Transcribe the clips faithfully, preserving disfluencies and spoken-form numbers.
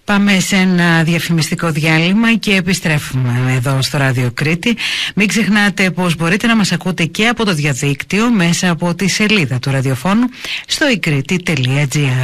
Πάμε σε ένα διαφημιστικό διάλειμμα και επιστρέφουμε εδώ στο Ράδιο Κρήτη. Μην ξεχνάτε πως μπορείτε να μας ακούτε και από το διαδίκτυο μέσα από τη σελίδα του ραδιοφώνου στο i κρήτη τελεία gr.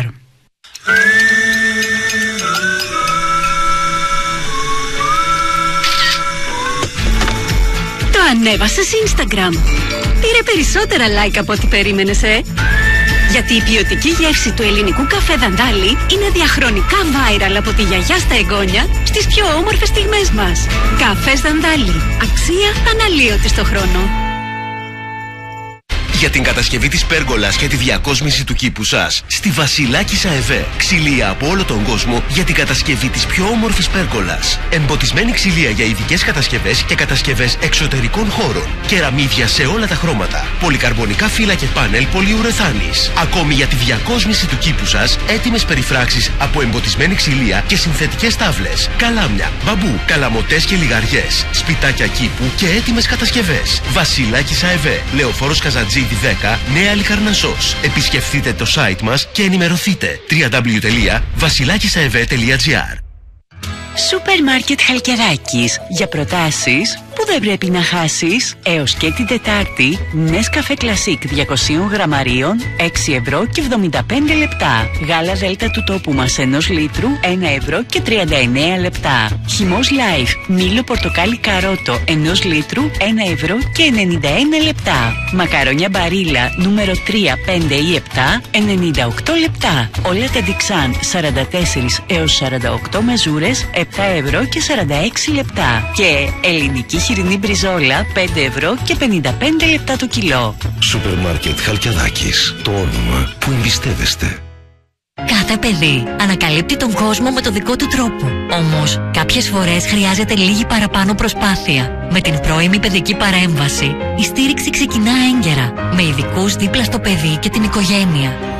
Το ανέβασες Instagram. Πήρε περισσότερα like από ό,τι περίμενες, ε? Γιατί η ποιοτική γεύση του ελληνικού καφέ Δαντάλη είναι διαχρονικά viral από τη γιαγιά στα εγγόνια στις πιο όμορφες στιγμές μας. Καφές Δαντάλη. Αξία αναλύωτη στο χρόνο. Για την κατασκευή της πέργολας και τη διακόσμηση του κήπου σας, στη Βασιλάκησα ΕΒΕ. Ξυλία από όλο τον κόσμο για την κατασκευή της πιο όμορφης πέργολας. Εμποτισμένη ξυλία για ειδικές κατασκευές και κατασκευές εξωτερικών χώρων. Κεραμίδια σε όλα τα χρώματα. Πολυκαρμπονικά φύλλα και πάνελ πολυουρεθάνης. Ακόμη για τη διακόσμηση του κήπου σας, έτοιμες περιφράξεις από εμποτισμένη ξυλία και συνθετικές τάβλες. Καλάμια, μπαμπού, καλαμοτές και λιγαριές. Σπιτάκια κήπου και έτοιμες κατασκευές. Βασιλάκησα ΕΒΕ. Λεωφόρος Καζαντζή δέκα, Νέα Λικαρνασσός. Επισκεφτείτε το site μας και ενημερωθείτε. double-u double-u double-u τελεία βασιλάκισαεβέ τελεία gr. Σούπερ Μάρκετ Χαλκιδάκης. Για προτάσεις που δεν πρέπει να χάσεις. Έως και την Τετάρτη, Νέσκαφε Κλασίκ διακόσια γραμμαρίων, έξι ευρώ και εβδομήντα πέντε λεπτά. Γάλα Δέλτα του τόπου μας ενός λίτρου, ένα ευρώ και τριάντα εννέα λεπτά. Χυμός Life, μήλο πορτοκάλι καρότο ενός λίτρου, ένα ευρώ και ενενήντα ένα λεπτά. Μακαρόνια Μπαρίλα, νούμερο τρία, πέντε ή επτά, ενενήντα οκτώ λεπτά. Όλα τα Ντιξάν, σαράντα τέσσερα έως σαράντα οκτώ μεζούρες, επτά ευρώ και σαράντα έξι λεπτά. Και ελληνική χοιρινή μπριζόλα, πέντε ευρώ και πενήντα πέντε λεπτά το κιλό. Σούπερ Μάρκετ Χαλκιδάκης. Το όνομα που εμπιστεύεστε. Κάθε παιδί ανακαλύπτει τον κόσμο με το δικό του τρόπο. Όμως, κάποιες φορές χρειάζεται λίγη παραπάνω προσπάθεια. Με την πρώιμη παιδική παρέμβαση, η στήριξη ξεκινά έγκαιρα, με ειδικούς δίπλα στο παιδί και την οικογένεια.